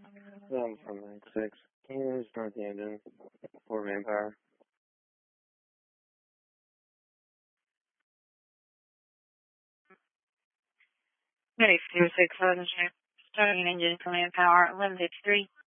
From 96. Here's Northampton. 4 manpower. 96, starting engine for manpower, 1153.